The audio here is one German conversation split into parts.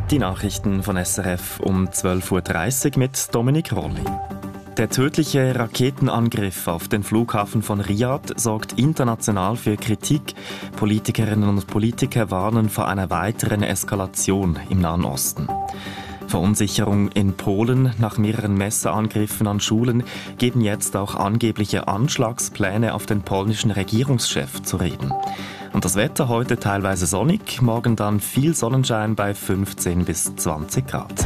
Die Nachrichten von SRF um 12.30 Uhr mit Dominik Rolli. Der tödliche Raketenangriff auf den Flughafen von Riyadh sorgt international für Kritik. Politikerinnen und Politiker warnen vor einer weiteren Eskalation im Nahen Osten. Verunsicherung in Polen. Nach mehreren Messerangriffen an Schulen geben jetzt auch angebliche Anschlagspläne auf den polnischen Regierungschef zu reden. Und das Wetter heute teilweise sonnig, morgen dann viel Sonnenschein bei 15 bis 20 Grad.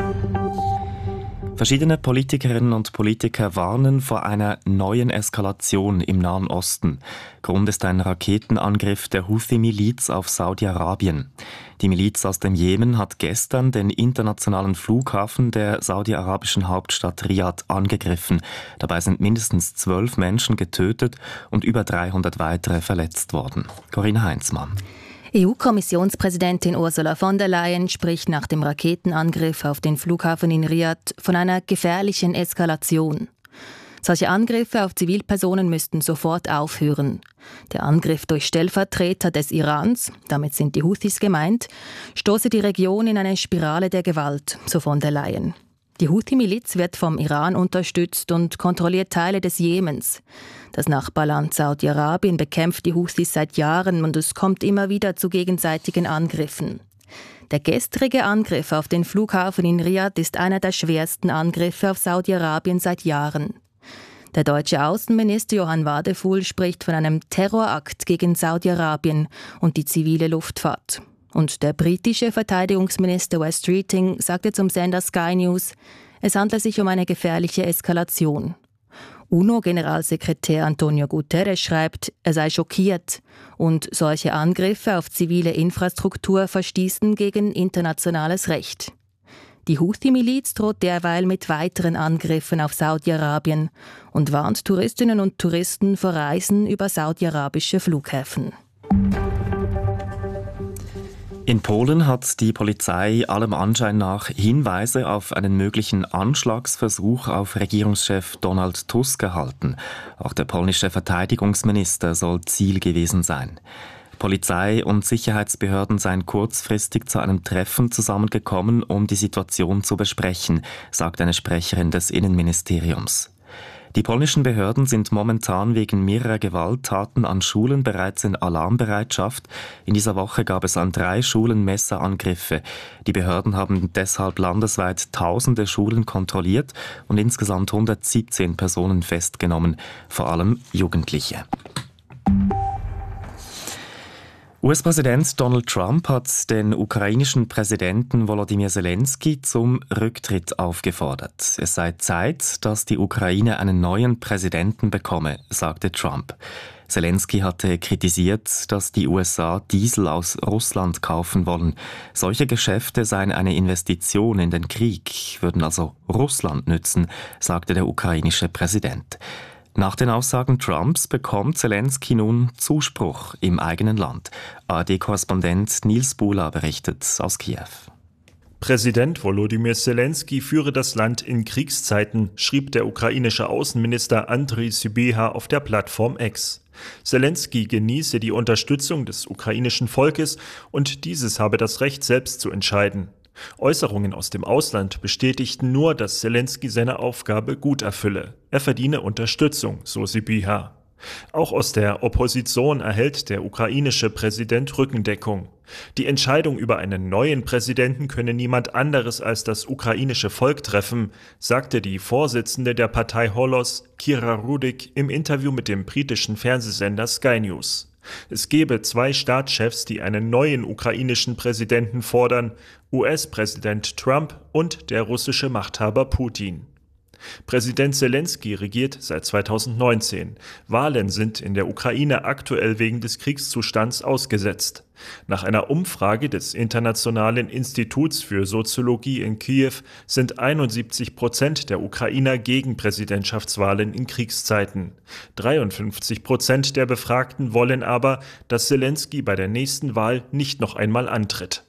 Verschiedene Politikerinnen und Politiker warnen vor einer neuen Eskalation im Nahen Osten. Grund ist ein Raketenangriff der Houthi-Miliz auf Saudi-Arabien. Die Miliz aus dem Jemen hat gestern den internationalen Flughafen der saudi-arabischen Hauptstadt Riyadh angegriffen. Dabei sind mindestens 12 Menschen getötet und über 300 weitere verletzt worden. Corinna Heinzmann. EU-Kommissionspräsidentin Ursula von der Leyen spricht nach dem Raketenangriff auf den Flughafen in Riyadh von einer gefährlichen Eskalation. Solche Angriffe auf Zivilpersonen müssten sofort aufhören. Der Angriff durch Stellvertreter des Irans, damit sind die Houthis gemeint, stoße die Region in eine Spirale der Gewalt, so von der Leyen. Die Houthi-Miliz wird vom Iran unterstützt und kontrolliert Teile des Jemens. Das Nachbarland Saudi-Arabien bekämpft die Houthis seit Jahren und es kommt immer wieder zu gegenseitigen Angriffen. Der gestrige Angriff auf den Flughafen in Riyadh ist einer der schwersten Angriffe auf Saudi-Arabien seit Jahren. Der deutsche Außenminister Johann Wadefuhl spricht von einem Terrorakt gegen Saudi-Arabien und die zivile Luftfahrt. Und der britische Verteidigungsminister Wes Streeting sagte zum Sender Sky News, es handle sich um eine gefährliche Eskalation. UNO-Generalsekretär Antonio Guterres schreibt, er sei schockiert und solche Angriffe auf zivile Infrastruktur verstießen gegen internationales Recht. Die Houthi-Miliz droht derweil mit weiteren Angriffen auf Saudi-Arabien und warnt Touristinnen und Touristen vor Reisen über saudi-arabische Flughäfen. In Polen hat die Polizei allem Anschein nach Hinweise auf einen möglichen Anschlagsversuch auf Regierungschef Donald Tusk erhalten. Auch der polnische Verteidigungsminister soll Ziel gewesen sein. Polizei und Sicherheitsbehörden seien kurzfristig zu einem Treffen zusammengekommen, um die Situation zu besprechen, sagt eine Sprecherin des Innenministeriums. Die polnischen Behörden sind momentan wegen mehrerer Gewalttaten an Schulen bereits in Alarmbereitschaft. In dieser Woche gab es an 3 Schulen Messerangriffe. Die Behörden haben deshalb landesweit tausende Schulen kontrolliert und insgesamt 117 Personen festgenommen, vor allem Jugendliche. US-Präsident Donald Trump hat den ukrainischen Präsidenten Volodymyr Zelensky zum Rücktritt aufgefordert. Es sei Zeit, dass die Ukraine einen neuen Präsidenten bekomme, sagte Trump. Zelensky hatte kritisiert, dass die USA Diesel aus Russland kaufen wollen. Solche Geschäfte seien eine Investition in den Krieg, würden also Russland nützen, sagte der ukrainische Präsident. Nach den Aussagen Trumps bekommt Zelensky nun Zuspruch im eigenen Land. ARD-Korrespondent Nils Bula berichtet aus Kiew. Präsident Volodymyr Zelensky führe das Land in Kriegszeiten, schrieb der ukrainische Außenminister Andriy Sybiha auf der Plattform X. Zelensky genieße die Unterstützung des ukrainischen Volkes und dieses habe das Recht, selbst zu entscheiden. Äußerungen aus dem Ausland bestätigten nur, dass Zelensky seine Aufgabe gut erfülle. Er verdiene Unterstützung, so Sybiha. Auch aus der Opposition erhält der ukrainische Präsident Rückendeckung. Die Entscheidung über einen neuen Präsidenten könne niemand anderes als das ukrainische Volk treffen, sagte die Vorsitzende der Partei Holos, Kira Rudik, im Interview mit dem britischen Fernsehsender Sky News. Es gebe 2 Staatschefs, die einen neuen ukrainischen Präsidenten fordern, US-Präsident Trump und der russische Machthaber Putin. Präsident Zelensky regiert seit 2019. Wahlen sind in der Ukraine aktuell wegen des Kriegszustands ausgesetzt. Nach einer Umfrage des Internationalen Instituts für Soziologie in Kiew sind 71% der Ukrainer gegen Präsidentschaftswahlen in Kriegszeiten. 53% der Befragten wollen aber, dass Zelensky bei der nächsten Wahl nicht noch einmal antritt.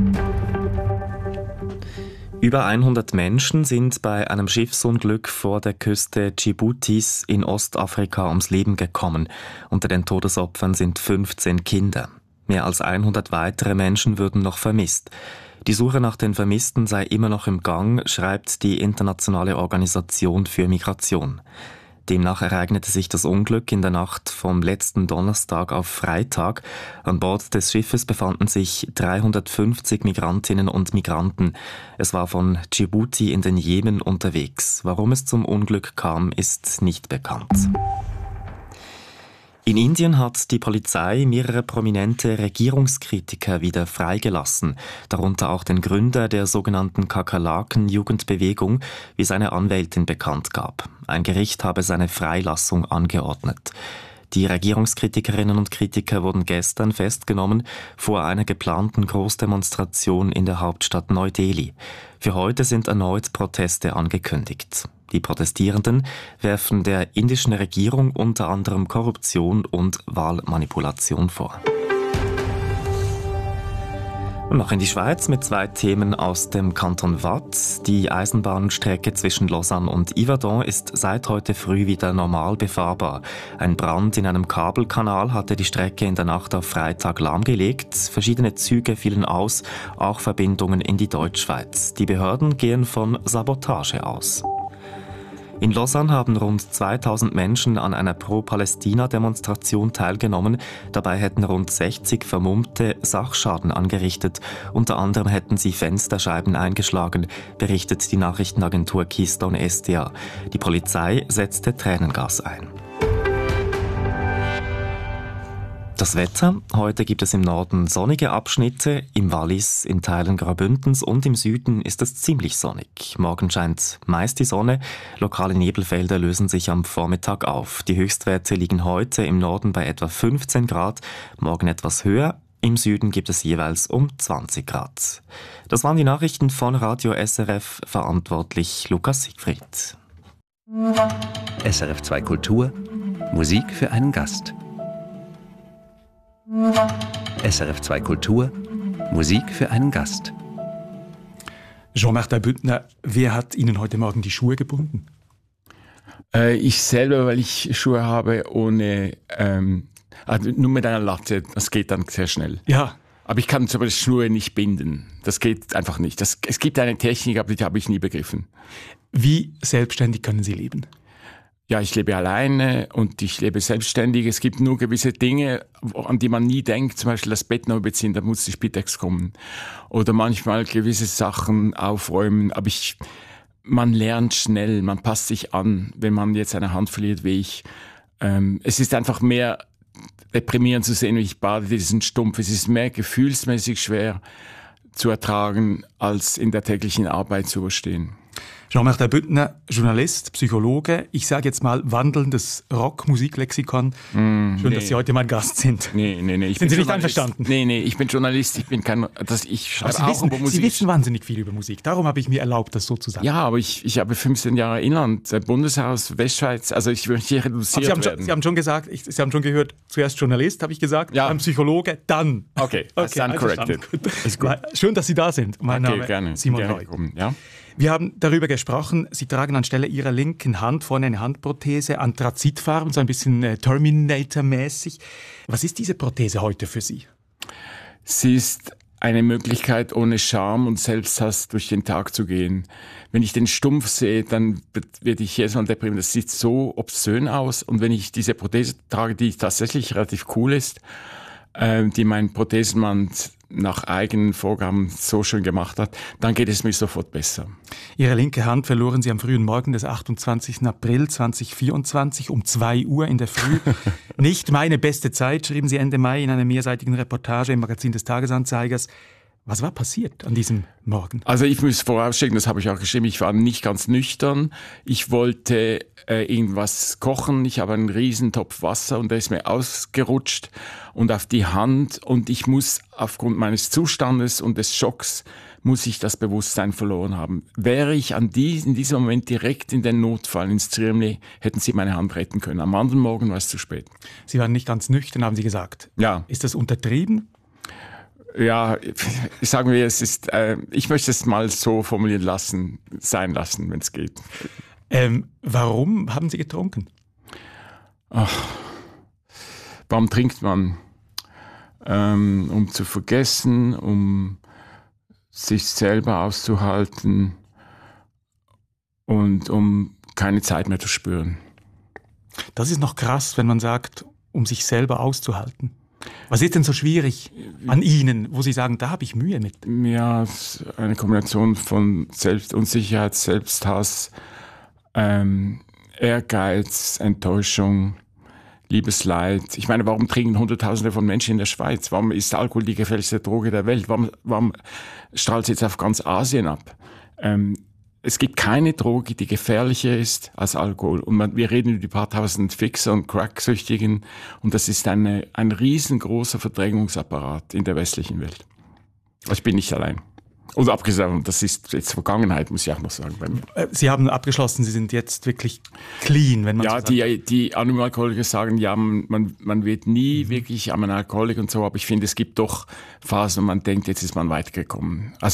Über 100 Menschen sind bei einem Schiffsunglück vor der Küste Dschiboutis in Ostafrika ums Leben gekommen. Unter den Todesopfern sind 15 Kinder. Mehr als 100 weitere Menschen würden noch vermisst. Die Suche nach den Vermissten sei immer noch im Gang, schreibt die Internationale Organisation für Migration. Demnach ereignete sich das Unglück in der Nacht vom letzten Donnerstag auf Freitag. An Bord des Schiffes befanden sich 350 Migrantinnen und Migranten. Es war von Djibouti in den Jemen unterwegs. Warum es zum Unglück kam, ist nicht bekannt. In Indien hat die Polizei mehrere prominente Regierungskritiker wieder freigelassen, darunter auch den Gründer der sogenannten Kakerlaken-Jugendbewegung, wie seine Anwältin bekannt gab. Ein Gericht habe seine Freilassung angeordnet. Die Regierungskritikerinnen und Kritiker wurden gestern festgenommen vor einer geplanten Großdemonstration in der Hauptstadt Neu-Delhi. Für heute sind erneut Proteste angekündigt. Die Protestierenden werfen der indischen Regierung unter anderem Korruption und Wahlmanipulation vor. Und noch in die Schweiz mit 2 Themen aus dem Kanton Waadt. Die Eisenbahnstrecke zwischen Lausanne und Yverdon ist seit heute früh wieder normal befahrbar. Ein Brand in einem Kabelkanal hatte die Strecke in der Nacht auf Freitag lahmgelegt. Verschiedene Züge fielen aus, auch Verbindungen in die Deutschschweiz. Die Behörden gehen von Sabotage aus. In Lausanne haben rund 2000 Menschen an einer Pro-Palästina-Demonstration teilgenommen. Dabei hätten rund 60 Vermummte Sachschaden angerichtet. Unter anderem hätten sie Fensterscheiben eingeschlagen, berichtet die Nachrichtenagentur Keystone SDA. Die Polizei setzte Tränengas ein. Das Wetter. Heute gibt es im Norden sonnige Abschnitte, im Wallis, in Teilen Graubündens und im Süden ist es ziemlich sonnig. Morgen scheint meist die Sonne, lokale Nebelfelder lösen sich am Vormittag auf. Die Höchstwerte liegen heute im Norden bei etwa 15 Grad, morgen etwas höher. Im Süden gibt es jeweils um 20 Grad. Das waren die Nachrichten von Radio SRF, verantwortlich Lukas Siegfried. SRF 2 Kultur, Musik für einen Gast. SRF 2 Kultur, Musik für einen Gast. Jean-Martin Büttner, wer hat Ihnen heute Morgen die Schuhe gebunden? Ich selber, weil ich Schuhe habe ohne, nur mit einer Latte, das geht dann sehr schnell. Ja. Aber ich kann zum Beispiel Schuhe nicht binden. Das geht einfach nicht. Es gibt eine Technik, aber die habe ich nie begriffen. Wie selbstständig können Sie leben? Ja, ich lebe alleine und ich lebe selbstständig. Es gibt nur gewisse Dinge, an die man nie denkt. Zum Beispiel das Bett neu beziehen, da muss die Spitex kommen. Oder manchmal gewisse Sachen aufräumen. Aber man lernt schnell, man passt sich an, wenn man jetzt eine Hand verliert wie ich. Es ist einfach mehr deprimierend zu sehen, wie ich bade diesen Stumpf. Es ist mehr gefühlsmäßig schwer zu ertragen, als in der täglichen Arbeit zu überstehen. Jean-Martin Büttner, Journalist, Psychologe, ich sage jetzt mal wandelndes Rock-Musiklexikon. Schön, dass Sie heute mein Gast sind. Nee. Sind Sie nicht einverstanden? Nee, ich bin Journalist, ich bin kein... ich schreibe auch über Musik. Sie wissen wahnsinnig viel über Musik, darum habe ich mir erlaubt, das so zu sagen. Ja, aber ich habe 15 Jahre Inland, Bundeshaus, Westschweiz, also ich möchte hier reduziert werden. Sie haben schon gesagt, Sie haben schon gehört, zuerst Journalist, habe ich gesagt, dann Psychologe, dann... Okay, dann corrected. Ist gut. Schön, dass Sie da sind. Mein Name gerne. Simon Roy. Ja. Wir haben darüber gesprochen, Sie tragen anstelle Ihrer linken Hand vorne eine Handprothese, anthrazitfarben, so ein bisschen Terminator-mäßig. Was ist diese Prothese heute für Sie? Sie ist eine Möglichkeit, ohne Scham und Selbsthass durch den Tag zu gehen. Wenn ich den Stumpf sehe, dann werde ich jedes Mal deprimiert. Das sieht so obszön aus. Und wenn ich diese Prothese trage, die tatsächlich relativ cool ist, die mein Prothesenmann nach eigenen Vorgaben so schön gemacht hat, dann geht es mir sofort besser. Ihre linke Hand verloren Sie am frühen Morgen des 28. April 2024 um 2 Uhr in der Früh. Nicht meine beste Zeit, schrieben Sie Ende Mai in einer mehrseitigen Reportage im Magazin des Tagesanzeigers. Was war passiert an diesem Morgen? Also ich muss vorausschicken, das habe ich auch geschrieben, ich war nicht ganz nüchtern. Ich wollte irgendwas kochen, ich habe einen riesen Topf Wasser und der ist mir ausgerutscht und auf die Hand und ich muss aufgrund meines Zustandes und des Schocks muss ich das Bewusstsein verloren haben. Wäre ich in diesem Moment direkt in den Notfall ins Zürmli, hätten sie meine Hand retten können. Am anderen Morgen war es zu spät. Sie waren nicht ganz nüchtern, haben Sie gesagt. Ja. Ist das untertrieben? Ja, sagen wir, ich möchte es mal so formulieren sein lassen, wenn es geht. Warum haben Sie getrunken? Warum trinkt man? Um zu vergessen, um sich selber auszuhalten und um keine Zeit mehr zu spüren. Das ist noch krass, wenn man sagt, um sich selber auszuhalten. Was ist denn so schwierig an Ihnen, wo Sie sagen, da habe ich Mühe mit? Ja, eine Kombination von Selbstunsicherheit, Selbsthass, Ehrgeiz, Enttäuschung, Liebesleid. Ich meine, warum trinken Hunderttausende von Menschen in der Schweiz? Warum ist Alkohol die gefährlichste Droge der Welt? Warum strahlt es jetzt auf ganz Asien ab? Es gibt keine Droge, die gefährlicher ist als Alkohol. Und wir reden über die paar tausend Fixer und Cracksüchtigen. Und das ist ein riesengroßer Verdrängungsapparat in der westlichen Welt. Ich bin nicht allein. Und abgesehen, das ist jetzt Vergangenheit, muss ich auch noch sagen bei mir. Sie haben abgeschlossen, Sie sind jetzt wirklich clean, wenn man so sagt. Ja, die anonymen Alkoholiker sagen, ja, man wird nie wirklich an einen Alkoholiker und so, aber ich finde, es gibt doch Phasen, wo man denkt, jetzt ist man weitergekommen. Also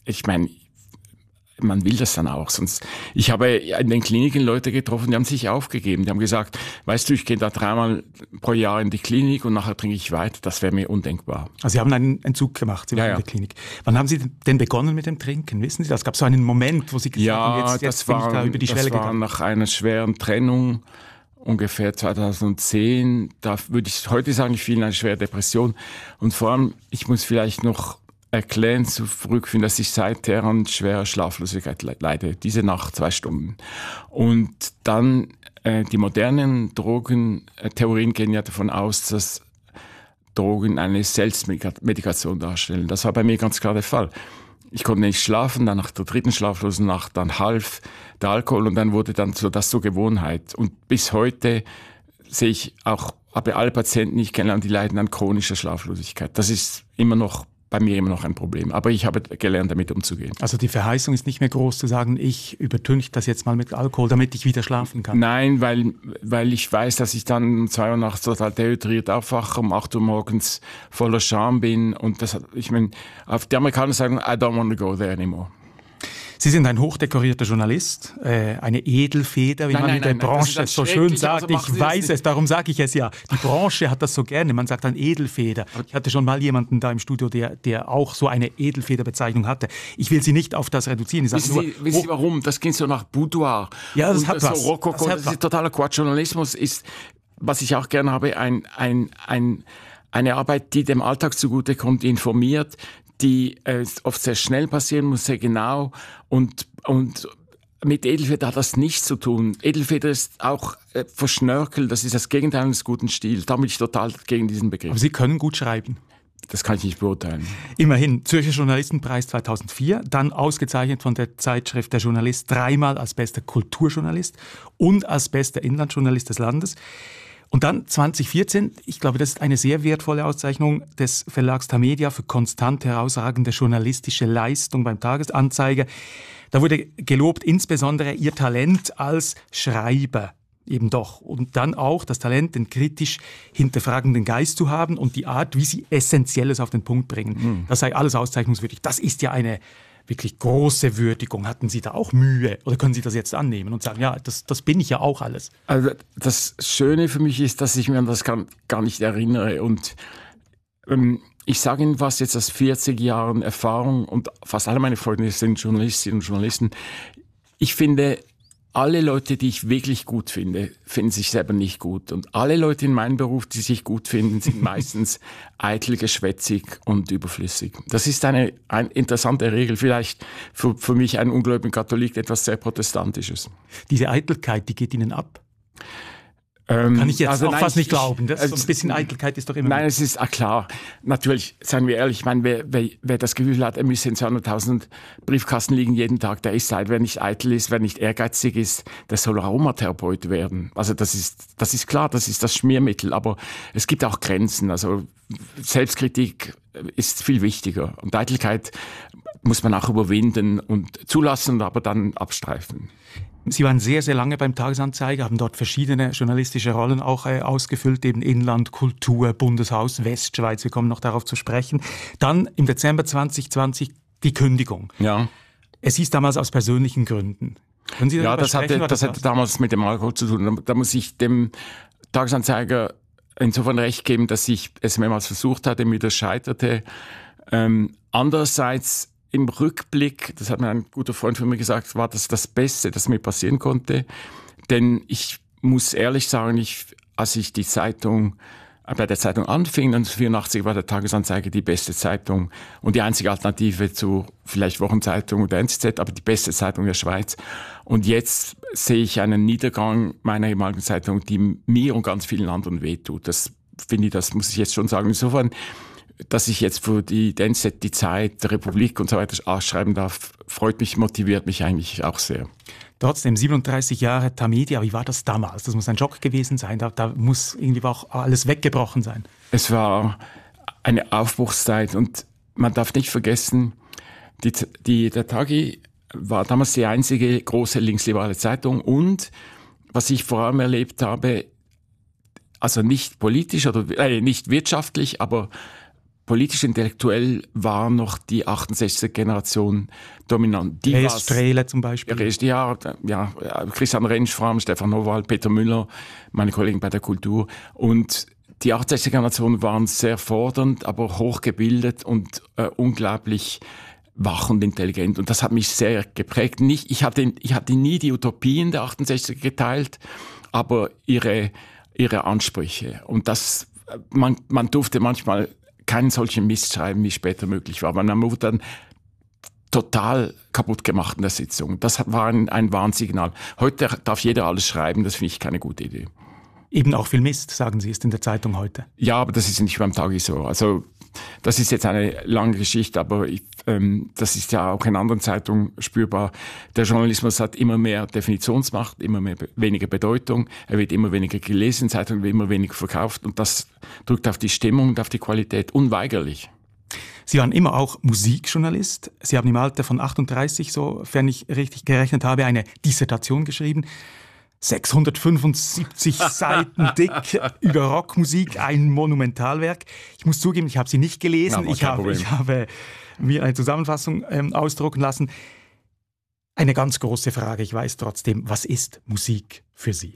man will das dann auch. Sonst, ich habe in den Kliniken Leute getroffen, die haben sich aufgegeben. Die haben gesagt, weißt du, ich gehe da 3-mal pro Jahr in die Klinik und nachher trinke ich weiter. Das wäre mir undenkbar. Also Sie haben einen Entzug gemacht, Sie waren in der Klinik. Wann haben Sie denn begonnen mit dem Trinken? Wissen Sie das? Gab es so einen Moment, wo Sie gesagt haben, jetzt bin ich da über die Schwelle gegangen? Das war nach einer schweren Trennung, ungefähr 2010. Da würde ich heute sagen, ich fiel in eine schwere Depression. Und vor allem, ich muss vielleicht noch erklären zurückführen, dass ich seither an schwerer Schlaflosigkeit leide. Diese Nacht 2 Stunden. Und dann die modernen Drogentheorien gehen ja davon aus, dass Drogen eine Selbstmedikation darstellen. Das war bei mir ganz klar der Fall. Ich konnte nicht schlafen, dann nach der 3. schlaflosen Nacht, dann half der Alkohol und dann wurde dann das zur Gewohnheit. Und bis heute sehe ich auch, habe alle Patienten, die ich kenne, die leiden an chronischer Schlaflosigkeit. Das ist bei mir immer noch ein Problem. Aber ich habe gelernt, damit umzugehen. Also die Verheißung ist nicht mehr groß, zu sagen, ich übertünche das jetzt mal mit Alkohol, damit ich wieder schlafen kann. Nein, weil ich weiß, dass ich dann um 2 Uhr nachts total dehydriert aufwache, um 8 Uhr morgens voller Scham bin. Und die Amerikaner sagen, I don't want to go there anymore. Sie sind ein hochdekorierter Journalist, eine Edelfeder, wie man in der Branche so schön sagt. Also ich weiß es, darum sage ich es ja. Die Branche hat das so gerne, man sagt dann Edelfeder. Ich hatte schon mal jemanden da im Studio, der auch so eine Edelfederbezeichnung hatte. Ich will Sie nicht auf das reduzieren. Wissen Sie warum? Das klingt so nach Boudoir. Ja, das hat was. So Rokoko, das ist totaler Quatsch. Journalismus ist, was ich auch gerne habe, eine Arbeit, die dem Alltag zugutekommt, die informiert, die oft sehr schnell passieren muss, sehr genau. Und mit Edelfeder hat das nichts zu tun. Edelfeder ist auch verschnörkelt, das ist das Gegenteil eines guten Stils. Da bin ich total gegen diesen Begriff. Aber Sie können gut schreiben. Das kann ich nicht beurteilen. Immerhin, Zürcher Journalistenpreis 2004, dann ausgezeichnet von der Zeitschrift Der Journalist 3-mal als bester Kulturjournalist und als bester Inlandsjournalist des Landes. Und dann 2014, ich glaube, das ist eine sehr wertvolle Auszeichnung des Verlags Tamedia für konstant herausragende journalistische Leistung beim Tagesanzeiger. Da wurde gelobt insbesondere Ihr Talent als Schreiber. Eben doch. Und dann auch das Talent, den kritisch hinterfragenden Geist zu haben und die Art, wie Sie Essentielles auf den Punkt bringen. Das sei alles auszeichnungswürdig. Das ist ja eine wirklich große Würdigung. Hatten Sie da auch Mühe? Oder können Sie das jetzt annehmen und sagen, ja, das bin ich ja auch alles? Also das Schöne für mich ist, dass ich mir an das gar nicht erinnere. Und ich sage Ihnen was jetzt aus 40 Jahren Erfahrung und fast alle meine Freunde sind Journalistinnen und Journalisten. Ich finde, alle Leute, die ich wirklich gut finde, finden sich selber nicht gut. Und alle Leute in meinem Beruf, die sich gut finden, sind meistens eitel, geschwätzig und überflüssig. Das ist eine interessante Regel. Vielleicht für mich, einen ungläubigen Katholik, etwas sehr Protestantisches. Diese Eitelkeit, die geht Ihnen ab? Kann ich jetzt auch fast nicht glauben. So ein bisschen Eitelkeit ist doch immer... Nein, es ist klar. Natürlich, seien wir ehrlich, ich meine, wer das Gefühl hat, er müsse in 200.000 Briefkasten liegen jeden Tag, der ist wer nicht eitel ist, wer nicht ehrgeizig ist, der soll Aromatherapeut werden. Also das ist klar, das ist das Schmiermittel. Aber es gibt auch Grenzen. Also Selbstkritik ist viel wichtiger. Und Eitelkeit muss man auch überwinden und zulassen, aber dann abstreifen. Sie waren sehr, sehr lange beim Tagesanzeiger, haben dort verschiedene journalistische Rollen auch ausgefüllt, eben Inland, Kultur, Bundeshaus, Westschweiz, wir kommen noch darauf zu sprechen. Dann im Dezember 2020 die Kündigung. Ja. Es hieß damals aus persönlichen Gründen. Können Sie darüber sprechen? Ja, das hatte damals mit dem Alkohol zu tun. Da muss ich dem Tagesanzeiger insofern recht geben, dass ich es mehrmals versucht hatte, mir das scheiterte. Andererseits im Rückblick, das hat mir ein guter Freund von mir gesagt, war das Beste, das mir passieren konnte. Denn ich muss ehrlich sagen, als ich bei der Zeitung anfing, 1984 war der Tagesanzeiger die beste Zeitung und die einzige Alternative zu vielleicht Wochenzeitung oder NZZ, aber die beste Zeitung der Schweiz. Und jetzt sehe ich einen Niedergang meiner ehemaligen Zeitung, die mir und ganz vielen anderen wehtut. Das muss ich jetzt schon sagen. Insofern, dass ich jetzt für die NZZ, die Zeit, die Republik und so weiter schreiben darf, freut mich, motiviert mich eigentlich auch sehr. Trotzdem, 37 Jahre Tamedia, wie war das damals? Das muss ein Schock gewesen sein, da muss irgendwie auch alles weggebrochen sein. Es war eine Aufbruchszeit und man darf nicht vergessen, der Tagi war damals die einzige große linksliberale Zeitung und was ich vor allem erlebt habe, also nicht politisch oder nicht wirtschaftlich, aber politisch-intellektuell war noch die 68er Generation dominant. Strehle zum Beispiel. Ja, Christian Rentsch, vor allem Stefan Nowal, Peter Müller, meine Kollegen bei der Kultur. Und die 68er Generation waren sehr fordernd, aber hochgebildet und unglaublich wach und intelligent. Und das hat mich sehr geprägt. Ich hatte nie die Utopien der 68er geteilt, aber ihre Ansprüche. Und man durfte manchmal keinen solchen Mist schreiben, wie später möglich war. Aber man wurde dann total kaputt gemacht in der Sitzung. Das war ein Warnsignal. Heute darf jeder alles schreiben, das finde ich keine gute Idee. Eben auch viel Mist, sagen Sie, ist in der Zeitung heute. Ja, aber das ist nicht beim Tagi so. Also das ist jetzt eine lange Geschichte, aber das ist ja auch in anderen Zeitungen spürbar. Der Journalismus hat immer mehr Definitionsmacht, weniger Bedeutung. Er wird immer weniger gelesen, Zeitungen werden immer weniger verkauft und das drückt auf die Stimmung und auf die Qualität unweigerlich. Sie waren immer auch Musikjournalist. Sie haben im Alter von 38, sofern ich richtig gerechnet habe, eine Dissertation geschrieben. 675 Seiten dick über Rockmusik, ein Monumentalwerk. Ich muss zugeben, ich habe sie nicht gelesen. Ich habe mir eine Zusammenfassung ausdrucken lassen. Eine ganz große Frage, ich weiß trotzdem, was ist Musik für Sie?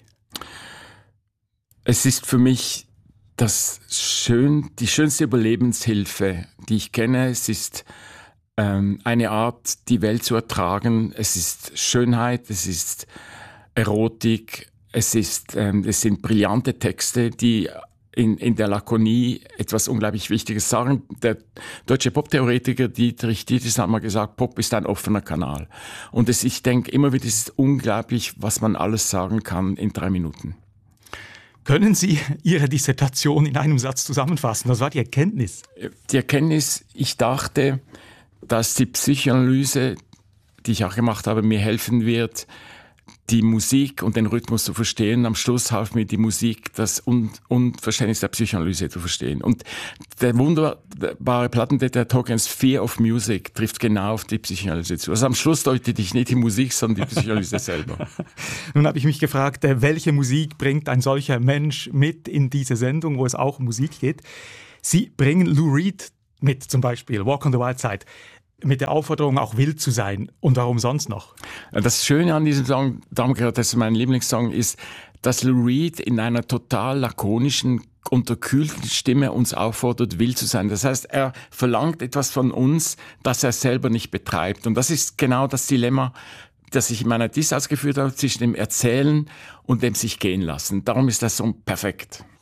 Es ist für mich die schönste Überlebenshilfe, die ich kenne. Es ist eine Art, die Welt zu ertragen. Es ist Schönheit, es ist Erotik, es sind brillante Texte, die in der Lakonie etwas unglaublich Wichtiges sagen. Der deutsche Pop-Theoretiker Dietrich Dietrich hat mal gesagt, Pop ist ein offener Kanal. Und ich denke immer wieder, es ist unglaublich, was man alles sagen kann in 3 Minuten. Können Sie Ihre Dissertation in einem Satz zusammenfassen? Was war die Erkenntnis? Die Erkenntnis, ich dachte, dass die Psychoanalyse, die ich auch gemacht habe, mir helfen wird, die Musik und den Rhythmus zu verstehen. Am Schluss half mir die Musik, das Unverständnis der Psychoanalyse zu verstehen. Und der wunderbare Plattentäter Tolkiens Fear of Music trifft genau auf die Psychoanalyse zu. Also am Schluss deutete ich nicht die Musik, sondern die Psychoanalyse selber. Nun habe ich mich gefragt, welche Musik bringt ein solcher Mensch mit in diese Sendung, wo es auch um Musik geht? Sie bringen Lou Reed mit, zum Beispiel Walk on the Wild Side, mit der Aufforderung, auch wild zu sein. Und warum sonst noch? Das Schöne an diesem Song, darum gehört das mein Lieblingssong, ist, dass Lou Reed in einer total lakonischen, unterkühlten Stimme uns auffordert, wild zu sein. Das heißt, er verlangt etwas von uns, das er selber nicht betreibt. Und das ist genau das Dilemma, das ich in meiner Diss ausgeführt habe, zwischen dem Erzählen und dem sich gehen lassen. Darum ist das so perfekt.